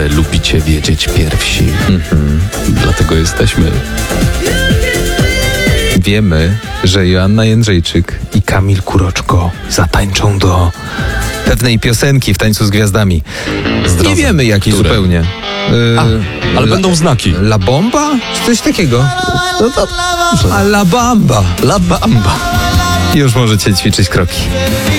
że lubicie wiedzieć pierwsi. Dlatego jesteśmy. Wiemy, że Joanna Jędrzejczyk i Kamil Kuroczko zatańczą do pewnej piosenki w Tańcu z Gwiazdami. Nie wiemy jakiej zupełnie. Ale będą znaki. La Bomba? Czy coś takiego? No to... A La Bamba. La Bamba. Już możecie ćwiczyć kroki.